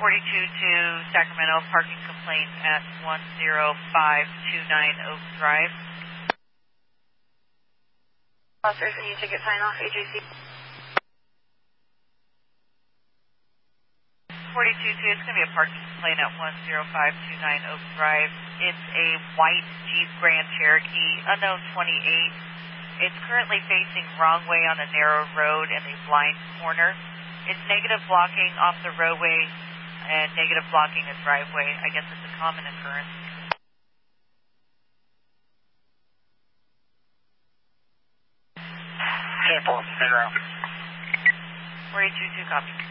42-2 Sacramento, parking complaint at 10529 Oak Drive. Officers, can you ticket sign off AJC? 42-2, it's going to be a parking complaint at 10529 Oak Drive. It's a white Jeep Grand Cherokee, unknown 28. It's currently facing wrong way on a narrow road in a blind corner. It's negative blocking off the roadway and negative blocking a driveway. I guess it's a common occurrence. 10-4, figure out. 42-2, copy.